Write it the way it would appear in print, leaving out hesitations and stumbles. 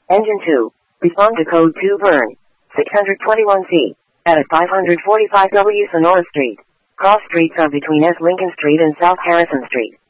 Engine 2. Respond to code 2 burn. 621C. At 545W Sonora Street. Cross streets are between S. Lincoln Street and South Harrison Street.